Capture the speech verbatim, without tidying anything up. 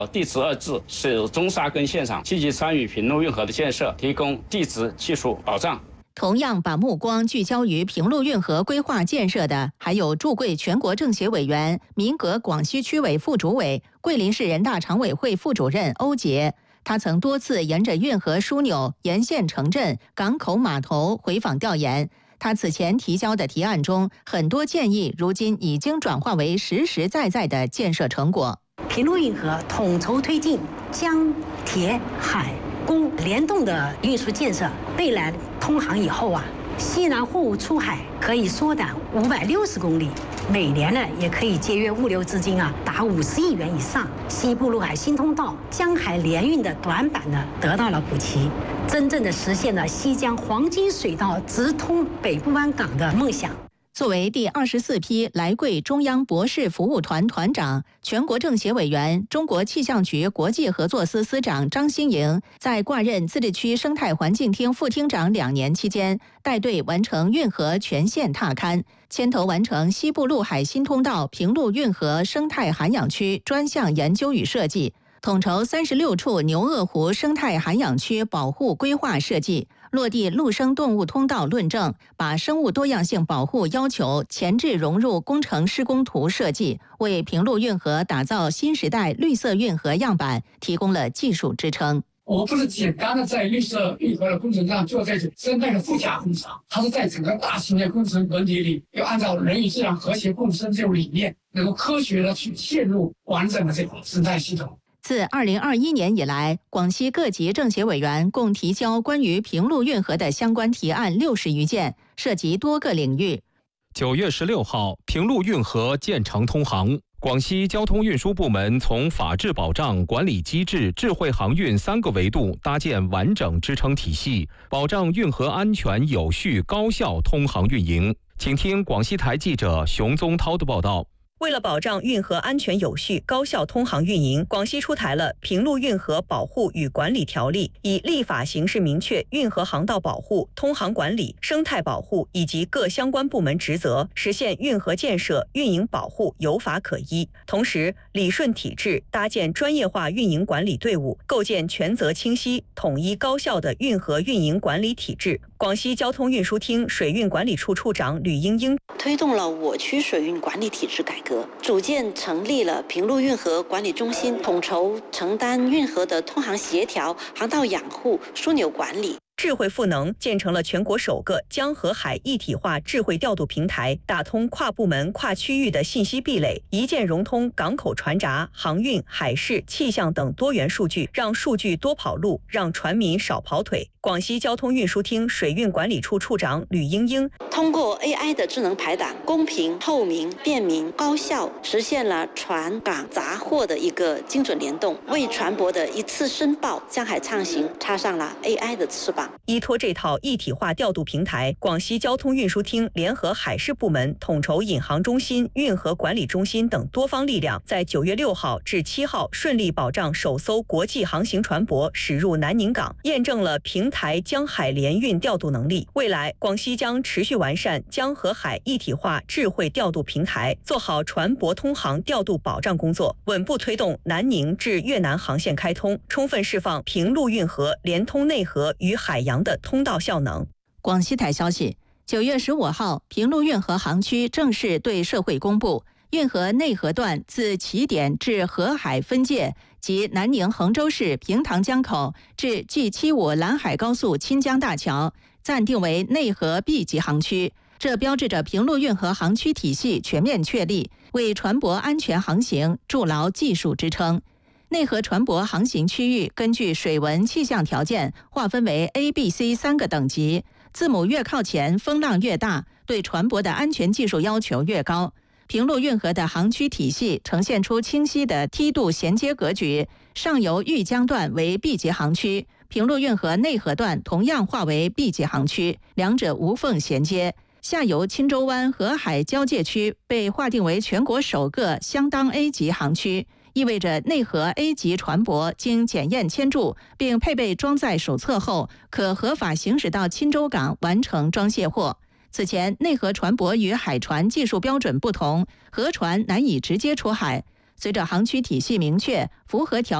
地质二制是中沙根现场积极参与平陆运河的建设，提供地质技术保障。 同样把目光聚焦于平陆运河规划建设的，还有驻桂全国政协委员、民革广西区委副主委、桂林市人大常委会副主任欧杰。他曾多次沿着运河枢纽、沿线城镇、港口码头回访调研。他此前提交的提案中，很多建议如今已经转化为实实在在的建设成果。 平陆运河统筹推进江、铁、海、公联动的运输建设，未来通航以后啊，西南货物出海可以缩短五百六十公里，每年呢也可以节约物流资金啊达五十亿元以上。西部陆海新通道江海联运的短板呢得到了补齐，真正的实现了西江黄金水道直通北部湾港的梦想。 作为第二十四批来桂中央博士服务团团长、全国政协委员、中国气象局国际合作司司长张新颖，在挂任自治区生态环境厅副厅长两年期间，带队完成运河全线踏勘，牵头完成西部陆海新通道平陆运河生态涵养区专项研究与设计，统筹三十六处牛轭湖生态涵养区保护规划设计，落地陆生动物通道论证，把生物多样性保护要求前置融入工程施工图设计，为平陆运河打造新时代绿色运河样板提供了技术支撑。 我们不是简单的在绿色运河的工程上做这种生态的附加工程，它是在整个大型的工程本体里，要按照人与自然和谐共生这种理念，能够科学的去嵌入完整的这种生态系统。 自二零二一年以来，广西各级政协委员共提交关于平陆运河的相关提案六十余件，涉及多个领域。 九月十六号，平陆运河建成通航。广西交通运输部门从法治保障、管理机制、智慧航运三个维度搭建完整支撑体系，保障运河安全、有序、高效通航运营。请听广西台记者熊宗涛的报道。 为了保障运河安全有序、高效通航运营，广西出台了《平陆运河保护与管理条例》，以立法形式明确运河航道保护、通航管理、生态保护以及各相关部门职责，实现运河建设、运营保护有法可依。同时，理顺体制，搭建专业化运营管理队伍，构建权责清晰、统一高效的运河运营管理体制。广西交通运输厅水运管理处处长吕英英推动了我区水运管理体制改革，组建成立了平陆运河管理中心，统筹承担运河的通航协调、航道养护、枢纽管理。 智慧赋能建成了全国首个江河海一体化智慧调度平台，打通跨部门、跨区域的信息壁垒，一键融通港口船闸、航运、海事、气象等多元数据，让数据多跑路，让船民少跑腿。广西交通运输厅水运管理处处长吕英英通过 A I 的智能排档，公平、透明、便民、高效，实现了船港杂货的一个精准联动，为船舶的一次申报、江海畅行插上了 A I 的翅膀。 依托这套一体化调度平台，广西交通运输厅联合海事部门、统筹引航中心、运河管理中心等多方力量，在九月六号至七号顺利保障首艘国际航行船舶驶入南宁港，验证了平台江海联运调度能力。未来，广西将持续完善江河海一体化智慧调度平台，做好船舶通航调度保障工作，稳步推动南宁至越南航线开通，充分释放平陆运河连通内河与海洋的通道效能。 广西台消息，九月十五号，平陆运河航区正式对社会公布，运河内河段自起点至河海分界及南宁衡州市平塘江口至 G 七十五 兰海高速钦江大桥，暂定为内河 B 级航区。这标志着平陆运河航区体系全面确立，为船舶安全航行筑牢技术支撑。内河船舶航行区域根据水文气象条件划分为 A、B、C 三个等级，字母越靠前，风浪越大，对船舶的安全技术要求越高。平陆运河的航区体系呈现出清晰的梯度衔接格局，上游玉江段为 B 级航区，平陆运河内河段同样划为 B 级航区，两者无缝衔接。下游钦州湾河海交界区被划定为全国首个相当 A 级航区，意味着内河 A 级船舶经检验签注并配备装载手册后，可合法行驶到钦州港完成装卸货。此前，内河船舶与海船技术标准不同，河船难以直接出海。 随着航区体系明确，符合条